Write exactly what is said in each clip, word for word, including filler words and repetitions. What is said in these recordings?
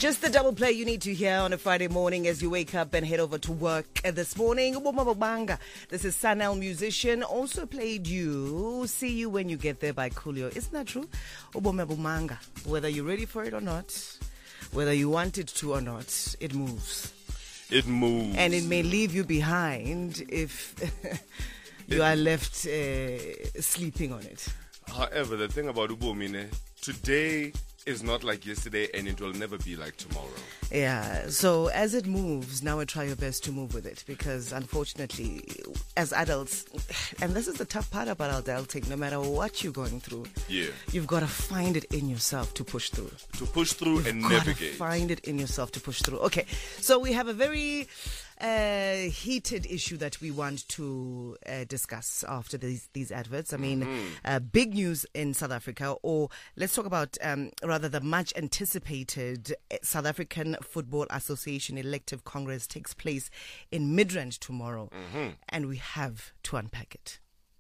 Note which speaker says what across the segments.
Speaker 1: Just the double play you need to hear on a Friday morning as you wake up and head over to work this morning. This is Sanel Musician. Also played you See You When You Get There by Coolio. Isn't that true? Whether you're ready for it or not, whether you want it to or not, it moves.
Speaker 2: It moves.
Speaker 1: And it may leave you behind if you are left uh, sleeping on it.
Speaker 2: However, the thing about Ubomine, today is not like yesterday and it will never be like tomorrow.
Speaker 1: Yeah, so as it moves, now try your best to move with it, because unfortunately, as adults, and this is the tough part about adulting, no matter what you're going through,
Speaker 2: yeah,
Speaker 1: you've got to find it in yourself to push through.
Speaker 2: To push through
Speaker 1: you've
Speaker 2: and
Speaker 1: got
Speaker 2: navigate.
Speaker 1: To find it in yourself to push through. Okay, so we have a very uh, heated issue that we want to uh, discuss after these, these adverts. I mean, mm-hmm. uh, big news in South Africa, or let's talk about um, rather the much anticipated South African Football Association elective congress takes place in Midrand tomorrow, mm-hmm. and we have to unpack it.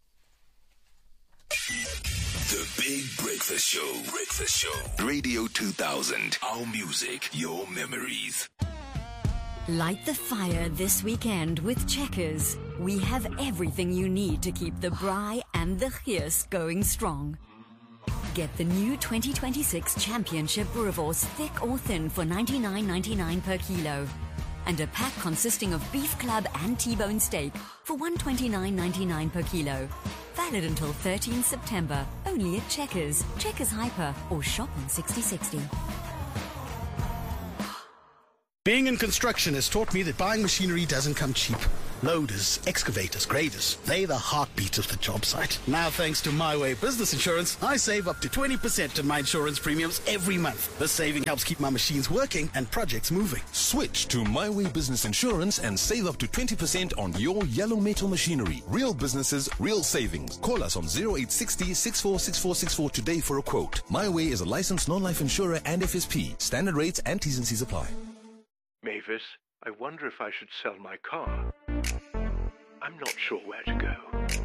Speaker 3: The Big Breakfast Show. Breakfast Show. Radio two thousand. Our music, your memories.
Speaker 4: Light the fire this weekend with Checkers. We have everything you need to keep the braai and the gees going strong. Get the new twenty twenty-six Championship Boerewors thick or thin for ninety-nine ninety-nine per kilo. And a pack consisting of beef club and T-bone steak for one hundred twenty-nine ninety-nine per kilo. Valid until thirteenth September, only at Checkers, Checkers Hyper, or shop on sixty sixty.
Speaker 5: Being in construction has taught me that buying machinery doesn't come cheap. Loaders, excavators, graders, they're the heartbeat of the job site. Now, thanks to My Way Business Insurance, I save up to twenty percent on my insurance premiums every month. This saving helps keep my machines working and projects moving.
Speaker 6: Switch to My Way Business Insurance and save up to twenty percent on your yellow metal machinery. Real businesses, real savings. Call us on zero eight six zero, six four six four six four today for a quote. My Way is a licensed non-life insurer and F S P. Standard rates and T's and C's apply.
Speaker 7: Mavis, I wonder if I should sell my car. I'm not sure where to go.